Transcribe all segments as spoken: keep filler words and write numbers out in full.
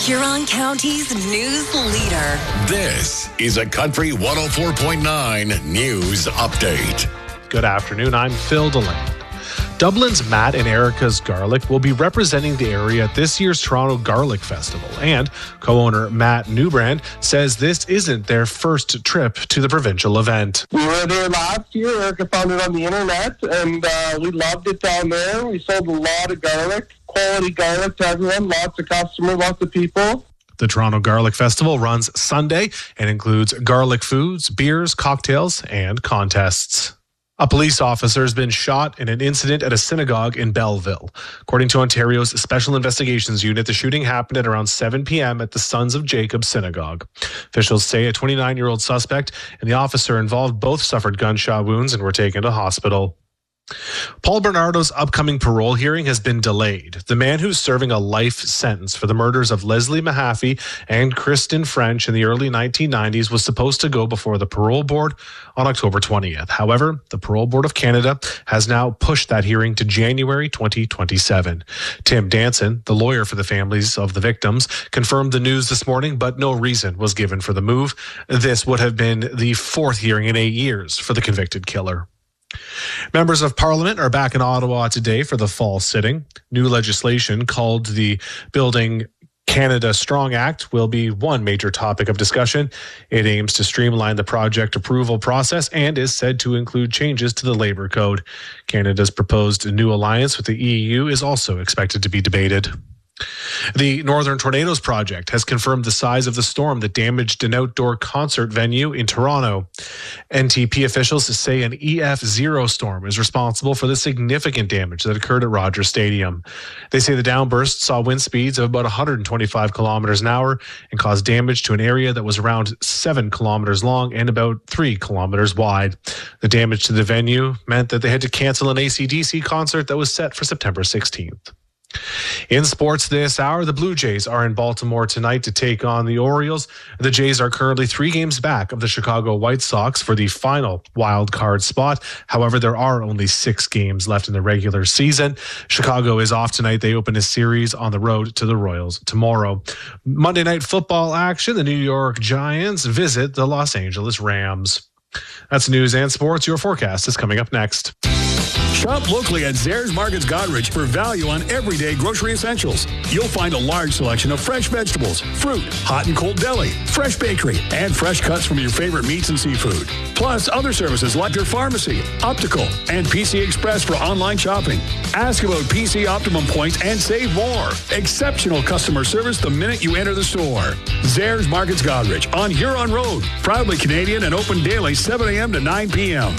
Huron County's news leader. This is a Country one oh four point nine News Update. Good afternoon, I'm Phil DeLand. Dublin's Matt and Erica's Garlic will be representing the area at this year's Toronto Garlic Festival. And co-owner Matt Newbrand says this isn't their first trip to the provincial event. We were there last year. Erica found it on the internet, and uh, we loved it down there. We sold a lot of garlic, quality garlic to everyone, lots of customers, lots of people. The Toronto Garlic Festival runs Sunday and includes garlic foods, beers, cocktails, and contests. A police officer has been shot in an incident at a synagogue in Belleville. According to Ontario's Special Investigations Unit, the shooting happened at around seven p.m. at the Sons of Jacob Synagogue. Officials say a twenty-nine-year-old suspect and the officer involved both suffered gunshot wounds and were taken to hospital. Paul Bernardo's upcoming parole hearing has been delayed. The man who's serving a life sentence for the murders of Leslie Mahaffey and Kristen French in the early nineteen nineties was supposed to go before the parole board on October twentieth. However, the Parole Board of Canada has now pushed that hearing to January twenty twenty-seven. Tim Danson, the lawyer for the families of the victims, confirmed the news this morning, but no reason was given for the move. This would have been the fourth hearing in eight years for the convicted killer. Members of Parliament are back in Ottawa today for the fall sitting. New legislation called the Building Canada Strong Act will be one major topic of discussion. It aims to streamline the project approval process and is said to include changes to the Labour Code. Canada's proposed new alliance with the E U is also expected to be debated. The Northern Tornadoes Project has confirmed the size of the storm that damaged an outdoor concert venue in Toronto. N T P officials say an E F zero storm is responsible for the significant damage that occurred at Rogers Stadium. They say the downburst saw wind speeds of about one hundred twenty-five kilometers an hour and caused damage to an area that was around seven kilometers long and about three kilometers wide. The damage to the venue meant that they had to cancel an A C D C concert that was set for September sixteenth. In sports this hour, the Blue Jays are in Baltimore tonight to take on the Orioles. The Jays are currently three games back of the Chicago White Sox for the final wild card spot. However, there are only six games left in the regular season. Chicago is off tonight. They open a series on the road to the Royals tomorrow. Monday night football action. The New York Giants visit the Los Angeles Rams. That's news and sports. Your forecast is coming up next. Shop locally at Zehrs Markets Goderich for value on everyday grocery essentials. You'll find a large selection of fresh vegetables, fruit, hot and cold deli, fresh bakery, and fresh cuts from your favorite meats and seafood. Plus other services like your pharmacy, optical, and P C Express for online shopping. Ask about P C Optimum points and save more. Exceptional customer service the minute you enter the store. Zehrs Markets Goderich on Huron Road. Proudly Canadian and open daily seven a.m. to nine p.m.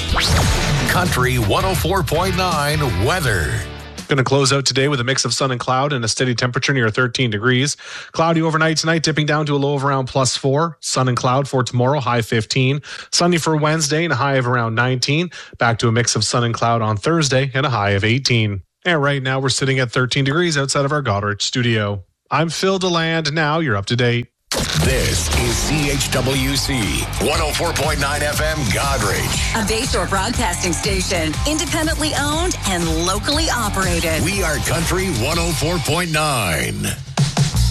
Country one oh four point nine weather. Going to close out today with a mix of sun and cloud and a steady temperature near thirteen degrees. Cloudy overnight tonight, dipping down to a low of around plus four. Sun and cloud for tomorrow, high fifteen. Sunny for Wednesday and a high of around nineteen. Back to a mix of sun and cloud on Thursday and a high of eighteen. And right now we're sitting at thirteen degrees outside of our Goderich studio. I'm Phil DeLand. Now you're up to date. This is C H W C one oh four point nine F M Goderich. A Bayshore broadcasting station, independently owned and locally operated. We are Country one oh four point nine.